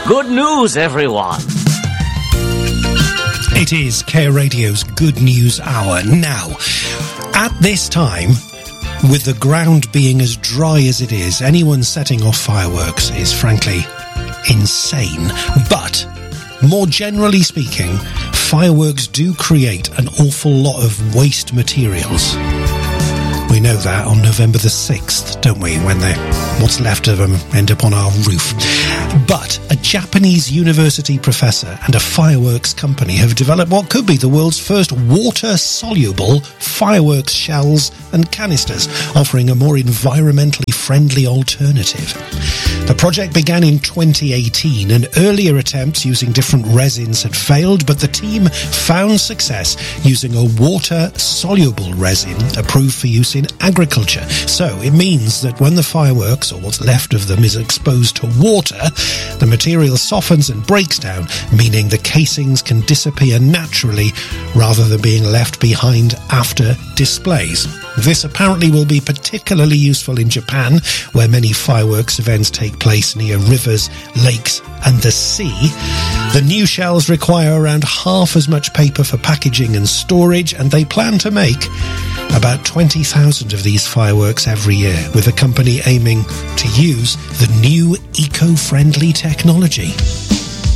Good news, everyone. It is K Radio's Good News Hour. Now, at this time, with the ground being as dry as it is, anyone setting off fireworks is frankly insane. But, more generally speaking, fireworks do create an awful lot of waste materials. We know that on November the 6th, don't we, when what's left of them end up on our roof. But a Japanese university professor and a fireworks company have developed what could be the world's first water-soluble fireworks shells and canisters, offering a more environmentally friendly alternative. The project began in 2018, and earlier attempts using different resins had failed, but the team found success using a water-soluble resin approved for use in agriculture. So it means that when the fireworks, or what's left of them, is exposed to water, the material softens and breaks down, meaning the casings can disappear naturally rather than being left behind after displays. This apparently will be particularly useful in Japan, where many fireworks events take place near rivers, lakes and the sea. The new shells require around half as much paper for packaging and storage, and they plan to make about 20,000 of these fireworks every year, with the company aiming to use the new eco-friendly technology.